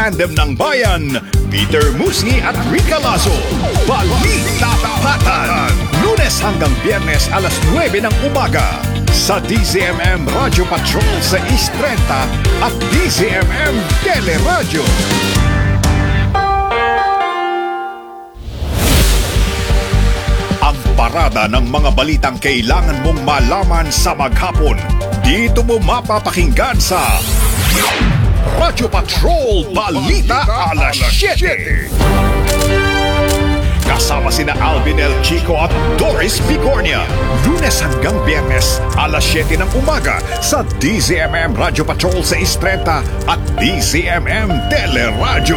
Tandem ng Bayan, Peter Musni at Rica Lazo. Balita Tapatan. Lunes hanggang Biyernes alas 9 ng umaga sa DZMM Radio Patrol sa East 30 at DZMM Teleradyo. Ang parada ng mga balitang kailangan mong malaman sa maghapon. Dito mo mapapakinggan sa Radio Patrol Balita alas 7. Kasama sina Alvin El Chico at Doris Bigornia. Lunes hanggang Biyernes alas 7 ng umaga sa DZMM Radio Patrol sa Istreta at DZMM Teleradyo.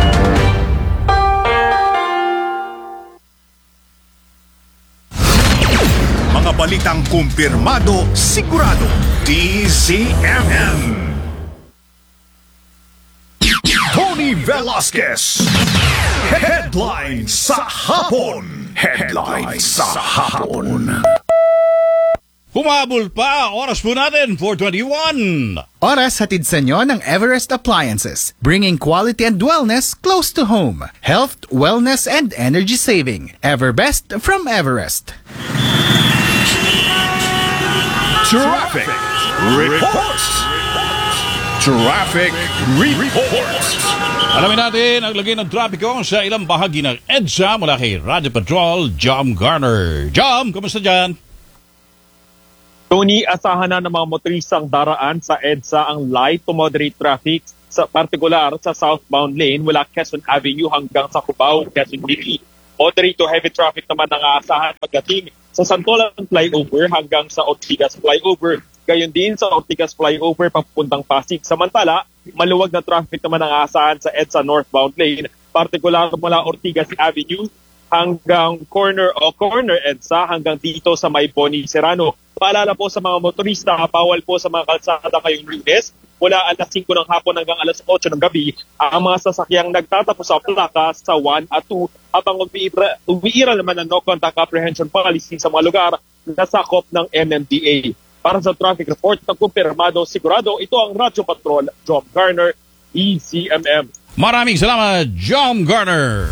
Mga balitang kumpirmado, sigurado. DZMM. Tony Velasquez. Headline sa hapon. Headline sa hapon. Humabol pa, oras po natin, 4:21. Oras hatid sa inyo ng Everest Appliances, bringing quality and wellness close to home. Health, wellness, and energy saving. Everbest from Everest. Traffic reports. Traffic reports. Alamin natin ang lagay ng trapiko sa ilang bahagi ng EDSA mula kay Radio Patrol, Jom Garner. Jom, kumusta dyan? Tony, asahan na ng mga motoristang daraan sa EDSA ang light to moderate traffic, sa partikular sa southbound lane mula Quezon Avenue hanggang sa Cubao, Quezon City. Moderate to heavy traffic naman ang aasahan pagdating sa Santolan Flyover hanggang sa Ortigas Flyover. Gayon din sa Ortigas Flyover papuntang Pasig. Samantala, maluwag na traffic naman ang aasahan sa EDSA northbound lane, partikular mula Ortigas Avenue hanggang corner EDSA hanggang dito sa may Boni Serrano. Paalala po sa mga motorista, bawal po sa mga kalsada ngayong Lunes mula alas 5 ng hapon hanggang alas 8 ng gabi ang mga sasakyang nagtatapos sa plaka sa 1 at 2 habang umiiral naman ang no contact apprehension policy sa mga lugar na sakop ng MMDA. Para sa traffic report na kumpirmado, sigurado, ito ang Radio Patrol, Jom Garner, ECMM. Maraming salamat, Jom Garner.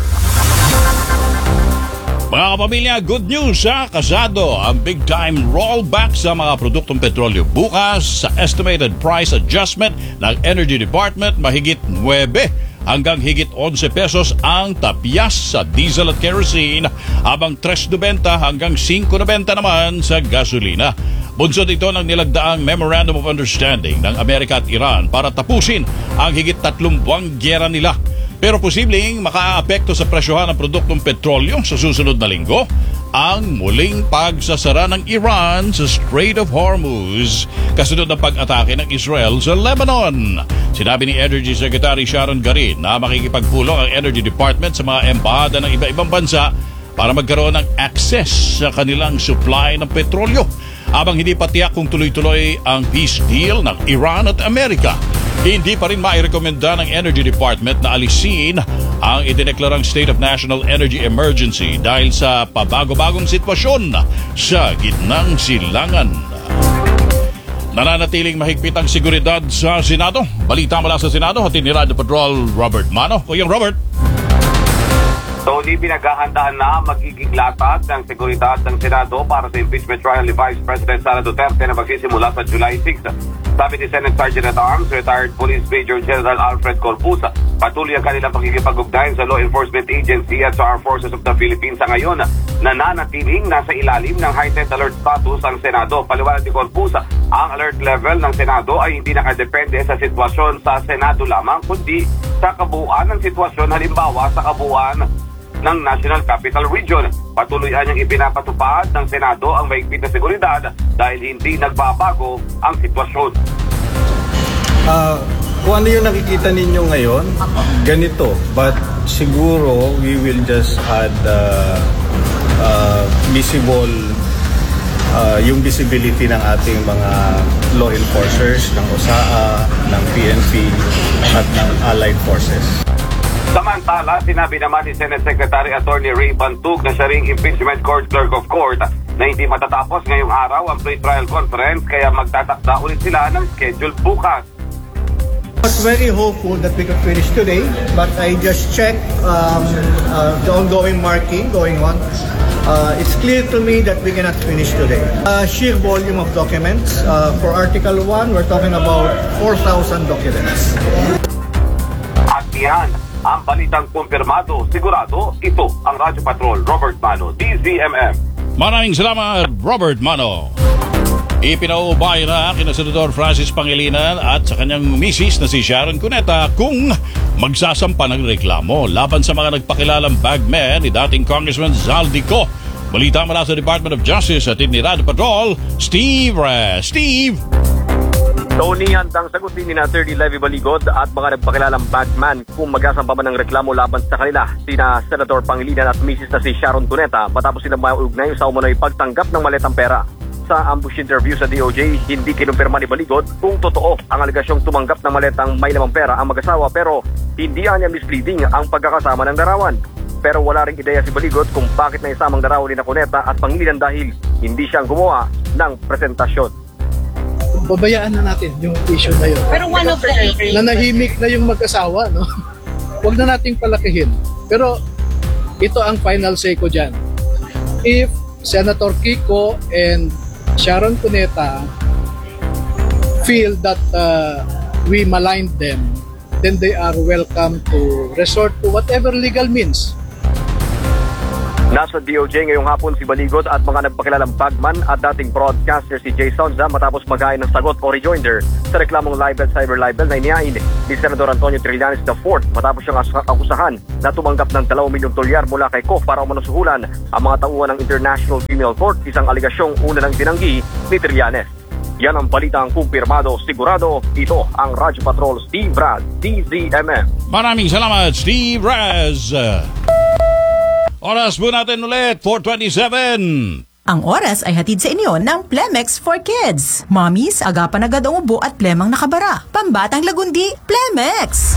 Mga kapamilya, good news sa Kasado. Ang big time rollback sa mga produktong petrolyo bukas sa estimated price adjustment ng Energy Department, mahigit 9 hanggang higit 11 pesos ang tapyas sa diesel at kerosene, habang 3.90 hanggang 5.90 naman sa gasolina. Bunsod ito ng nilagdaang Memorandum of Understanding ng Amerika at Iran para tapusin ang higit 3 buwang gyera nila. Pero posibleng makaaapekto sa presyohan ng produktong petrolyo sa susunod na linggo ang muling pagsasara ng Iran sa Strait of Hormuz kasunod ng pag-atake ng Israel sa Lebanon. Sinabi ni Energy Secretary Sharon Garin na makikipagpulong ang Energy Department sa mga embahada ng iba-ibang bansa para magkaroon ng access sa kanilang supply ng petrolyo, habang hindi pa tiyak kung tuloy-tuloy ang peace deal ng Iran at Amerika. Hindi pa rin mairekomenda ng Energy Department na alisin ang idineklarang State of National Energy Emergency dahil sa pabago-bagong sitwasyon sa gitnang silangan. Nananatiling mahigpit ang seguridad sa Senado. Balita mula sa Senado, hatid ni Radio Patrol Robert Mano. Kuyang Robert. Tony, pinaghahandaan na magiging latag ng seguridad ng Senado para sa impeachment trial ni Vice President Sara Duterte na magsisimula sa July 6. Sabi ni Senate Sergeant at Arms, retired Police Major General Alfred Corpusa, patuloy ang kanilang pakikipag-ugnayan sa law enforcement agency at sa Armed Forces of the Philippines sa ngayon. Nananatiling nasa ilalim ng heightened alert status ang Senado. Paliwanag ni Corpusa, ang alert level ng Senado ay hindi nakadepende sa sitwasyon sa Senado lamang, kundi sa kabuuan ng sitwasyon, halimbawa sa kabuuan ng National Capital Region. Patuloy niyang ipinapatupad ng Senado ang mahigpit na seguridad dahil hindi nagbabago ang sitwasyon. Kung ano yung nakikita ninyo ngayon, ganito. But siguro we will just add yung visibility ng ating mga law enforcers, ng OSAA, ng PNP at ng allied forces. Samantala, sinabi naman ni Senate Secretary Attorney Ray Bantug na siya ring impeachment court clerk of court na hindi matatapos ngayong araw ang pre-trial conference kaya magtatakda ulit sila ng schedule bukas. I was very hopeful that we could finish today, but I just checked the ongoing marking going on. It's clear to me that we cannot finish today. Sheer volume of documents. For Article 1, we're talking about 4,000 documents. At yan, ang balitang kumpirmado, sigurado, ito ang Radyo Patrol, Robert Mano, DZMM. Maraming salamat, Robert Mano. Ipinaubay na kina Senador Francis Pangilinan at sa kanyang misis na si Sharon Cuneta kung magsasampa ng reklamo laban sa mga nagpakilalang bagmen ni dating Congressman Zaldico. Balita mula sa Department of Justice at ni Radyo Patrol, Steve Reyes. Steve! Tony, handang sagutin ni Attorney Levy Baligod at mga nagpakilalang bagman kung magsasampa man ng reklamo laban sa kanila sina Senator Pangilinan at misis na si Sharon Cuneta matapos silang mauugnay sa umano'y pagtanggap ng maletang pera. Sa ambush interview sa DOJ, hindi kinumpirma ni Baligod kung totoo ang aligasyong tumanggap ng maletang may lamang pera ang mag-asawa pero hindi niya misleading ang pagkakasama ng darawan. Pero wala ring ideya si Baligod kung bakit na isamang darawan ni Cuneta at Pangilinan dahil hindi siyang gumawa ng presentasyon. Babayaan na natin yung issue na yun. Pero one of the nanahimik na yung mag-asawa, no? Huwag na nating palakihin. Pero ito ang final say ko dyan. If Senator Kiko and Sharon Cuneta feel that we maligned them, then they are welcome to resort to whatever legal means. Nasa DOJ ngayong hapon si Baligod at mga nagpakilalang bagman at dating broadcaster si Jay Sonza matapos maghain ng sagot o rejoinder sa reklamong libel cyber libel na inihain ni Senador Antonio Trillanes IV matapos siyang akusahan na tumanggap ng 2 milyong dolyar mula kay Kof para umanosuhulan ang mga tauhan ng International Criminal Court, isang aligasyong una nang tinanggi ni Trillanes. Yan ang balitang kumpirmado, sigurado. Ito ang Radyo Patrol, Steve Raz, DZMM. Maraming salamat, Steve Raz. Oras po natin ulit, 4:27. Ang oras ay hatid sa inyo ng Plemex for Kids. Mommies, agapan agad ang ubo at plemang nakabara. Pambatang lagundi, Plemex!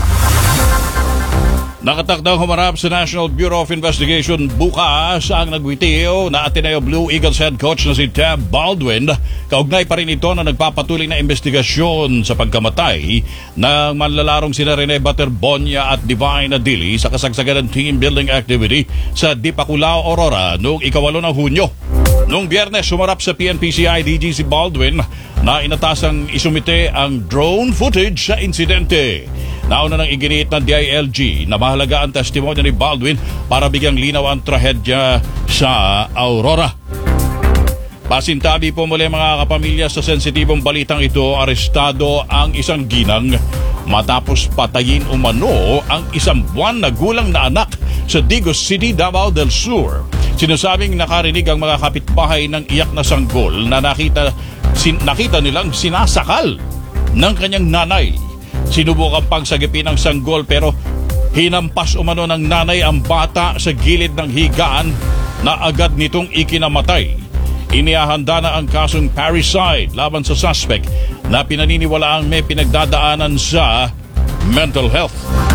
Nakatakdang humarap sa National Bureau of Investigation bukas ang nagwitiyo na Ateneo Blue Eagles head coach na si Tab Baldwin. Kaugnay pa rin ito na nagpapatuloy na investigasyon sa pagkamatay ng manlalarong sina Rene Baterbonia at Divine Adili sa kasagsagan ng team building activity sa Dipaculao, Aurora noong 8 ng Hunyo. Noong Biyernes, sumarap sa PNP-CI DG si Baldwin na inatasang isumite ang drone footage sa insidente. Nauna nang iginit ng DILG na mahalaga ang testimonya ni Baldwin para bigyang linaw ang trahedya sa Aurora. Pasintabi po muli mga kapamilya sa sensitibong balitang ito, arestado ang isang ginang matapos patayin umano ang 1 buwan na gulang na anak sa Digos City, Davao del Sur. Sinasabing nakarinig ang mga kapitbahay ng iyak na sanggol na nakita nilang sinasakal ng kanyang nanay. Sinubukan pang sagipin ng sanggol pero hinampas umano ng nanay ang bata sa gilid ng higaan na agad nitong ikinamatay. Inihahanda na ang kasong parricide laban sa suspect na pinaniniwalaang may pinagdadaanan sa mental health.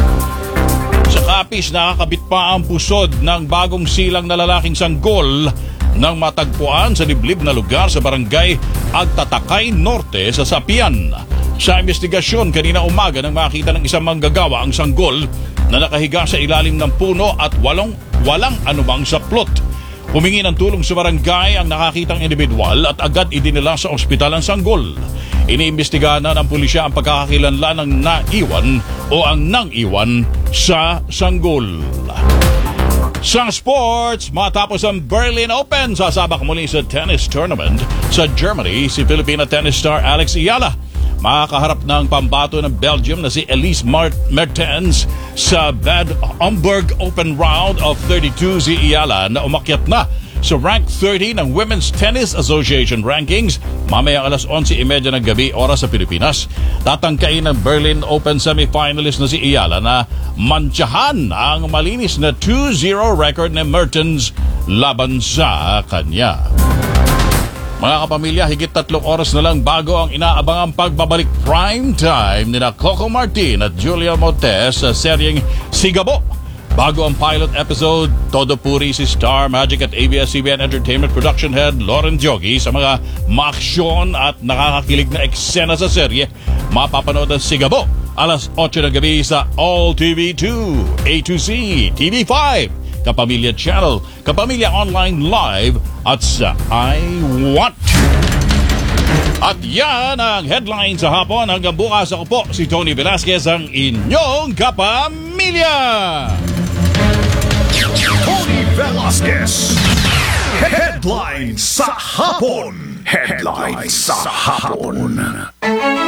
Sa Capiz, nakakabit pa ang pusod ng bagong silang na lalaking sanggol nang matagpuan sa liblib na lugar sa barangay Agtatakay Norte sa Sapian. Sa investigasyon kanina umaga nang makita ng isang manggagawa ang sanggol na nakahiga sa ilalim ng puno at walang anumang saplot. Humingi ng tulong sa barangay ang nakakitang individual at agad idinala sa ospital ang sanggol. Iniimbestigahan na ng pulisya ang pagkakakilanlan ng naiwan o ang nang-iwan sa sanggol. Sa sports, matapos ang Berlin Open, sasabak muli sa tennis tournament sa Germany si Filipina tennis star Alex Ayala. Makakaharap ng pambato ng Belgium na si Elise Mertens sa Bad Homburg Open Round of 32. Si Ayala na umakyat na sa rank 30 ng Women's Tennis Association rankings mamayang alas 11:30 ng gabi oras sa Pilipinas. Tatangkain ng Berlin Open semifinalist na si Ayala na mantsahan ang malinis na 2-0 record ni Mertens laban sa kanya. Mga kapamilya, higit 3 oras na lang bago ang inaabangang pagbabalik prime time nina Coco Martin at Julia Motes sa seryeng Sigabo. Bago ang pilot episode, todo puri si Star Magic at ABS-CBN Entertainment Production Head Lauren Jogi sa mga maaksyon at nakakakilig na eksena sa serye. Mapapanood ang Sigabo alas 8 ng gabi sa All TV2, A2C, TV5, Kapamilya Channel, Kapamilya Online Live at sa I Want. At yan ang headline sa hapon. Hanggang bukas, ako po si Tony Velasquez, ang inyong kapamilya. Tony Velasquez. Headlines sa hapon. Headlines sa hapon.